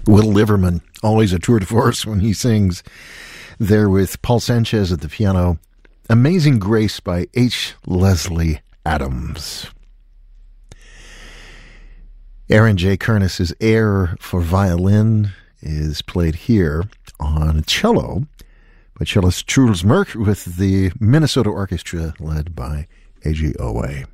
Will Liverman, always a tour de force when he sings. There with Paul Sanchez at the piano. Amazing Grace by H. Leslie Adams. Aaron J. Kernis's Air for Violin is played here on cello by cellist Truls Mørk with the Minnesota Orchestra led by A.G. Owe.